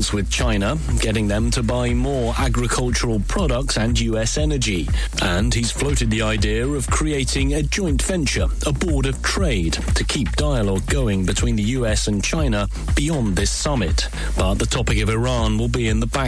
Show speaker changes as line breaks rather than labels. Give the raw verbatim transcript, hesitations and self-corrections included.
deals with China, getting them to buy more agricultural products and U S energy. And he's floated the idea of creating a joint venture, a board of trade, to keep dialogue going between the U S and China beyond this summit. But the topic of Iran will be in the back